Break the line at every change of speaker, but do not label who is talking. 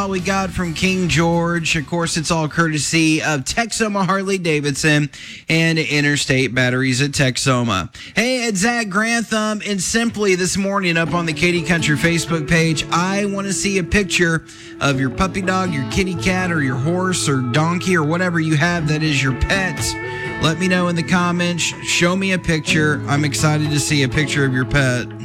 We got from King George. Of course, it's all courtesy of Texoma Harley Davidson and Interstate Batteries at Texoma. Hey, it's Zach Grantham, and simply this morning up on the Katy Country Facebook page, I want to see a picture of your puppy dog, your kitty cat, or your horse or donkey or whatever you have that is your pet. Let me know in the comments. Show me a picture. I'm excited to see a picture of your pet.